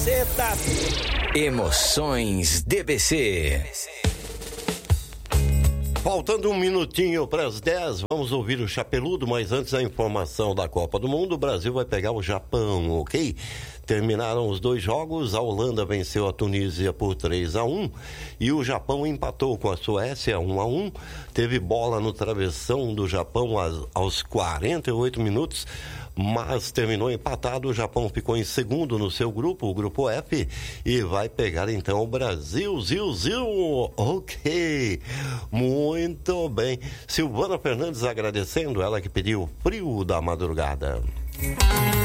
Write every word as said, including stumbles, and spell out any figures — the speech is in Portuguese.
Cê tá... Emoções D B C. Faltando um minutinho para as dez, vamos ouvir o Chapeludo, mas antes a informação da Copa do Mundo. O Brasil vai pegar o Japão, ok? Terminaram os dois jogos, a Holanda venceu a Tunísia por três a um e o Japão empatou com a Suécia um a um. Teve bola no travessão do Japão aos quarenta e oito minutos, mas terminou empatado. O Japão ficou em segundo no seu grupo, o grupo F, e vai pegar então o Brasil. Zil, zil, ok, muito bem. Silvana Fernandes agradecendo, ela que pediu Frio da Madrugada.